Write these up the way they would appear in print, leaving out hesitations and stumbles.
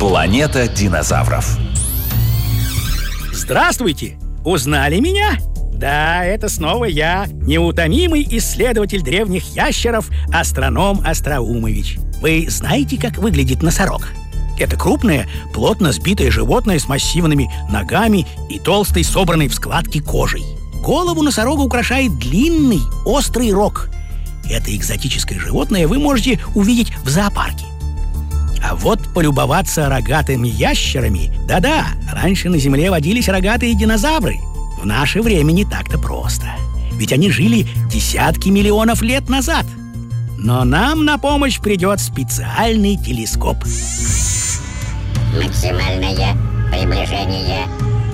Планета динозавров. Здравствуйте! Узнали меня? Да, это снова я, неутомимый исследователь древних ящеров, астроном Остроумович. Вы знаете, как выглядит носорог? Это крупное, плотно сбитое животное с массивными ногами и толстой, собранной в складки кожей. Голову носорога украшает длинный, острый рог. Это экзотическое животное вы можете увидеть в зоопарке. А вот полюбоваться рогатыми ящерами. Да-да, раньше на Земле водились рогатые динозавры. В наше время не так-то просто. Ведь они жили десятки миллионов лет назад. Но нам на помощь придет специальный телескоп. Максимальное приближение.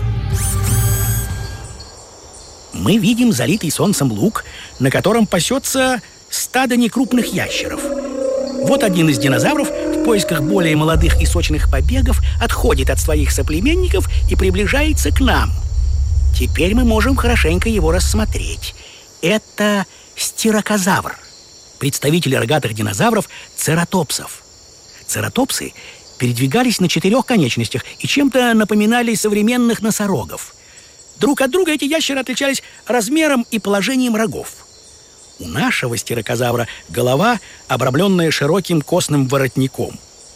Мы видим залитый солнцем луг, на котором пасется стадо некрупных ящеров. Вот один из динозавров в поисках более молодых и сочных побегов отходит от своих соплеменников и приближается к нам. Теперь мы можем хорошенько его рассмотреть. Это стирокозавр, представитель рогатых динозавров цератопсов. Цератопсы передвигались на 4 конечностях и чем-то напоминали современных носорогов. Друг от друга эти ящеры отличались размером и положением рогов. У нашего стирокозавра голова, обрамленная широким костным воротником,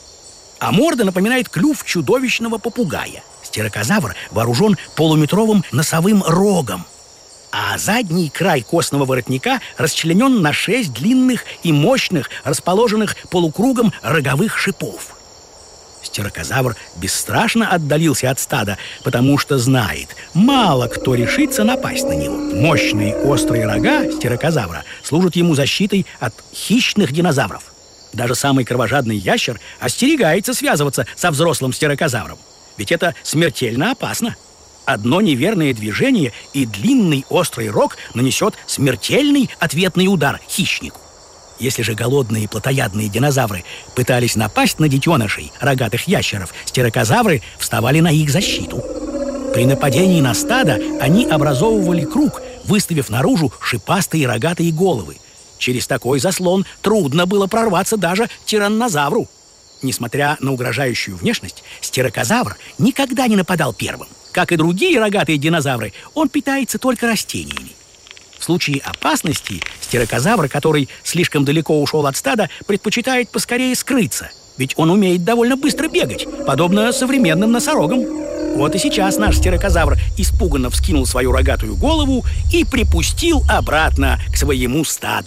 а морда напоминает клюв чудовищного попугая. Стирокозавр вооружен полуметровым носовым рогом, а задний край костного воротника расчленен на 6 длинных и мощных, расположенных полукругом роговых шипов. Стирокозавр бесстрашно отдалился от стада, потому что знает, мало кто решится напасть на него. Мощные острые рога стирокозавра служат ему защитой от хищных динозавров. Даже самый кровожадный ящер остерегается связываться со взрослым стирокозавром, ведь это смертельно опасно. Одно неверное движение, и длинный острый рог нанесет смертельный ответный удар хищнику. Если же голодные плотоядные динозавры пытались напасть на детенышей рогатых ящеров, стирокозавры вставали на их защиту. При нападении на стадо они образовывали круг, выставив наружу шипастые рогатые головы. Через такой заслон трудно было прорваться даже тираннозавру. Несмотря на угрожающую внешность, стирокозавр никогда не нападал первым. Как и другие рогатые динозавры, он питается только растениями. В случае опасности стирокозавр, который слишком далеко ушел от стада, предпочитает поскорее скрыться, ведь он умеет довольно быстро бегать, подобно современным носорогам. Вот и сейчас наш стирокозавр испуганно вскинул свою рогатую голову и припустил обратно к своему стаду.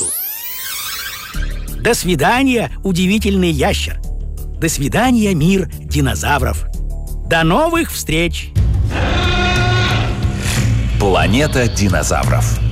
До свидания, удивительный ящер! До свидания, мир динозавров! До новых встреч! Планета динозавров.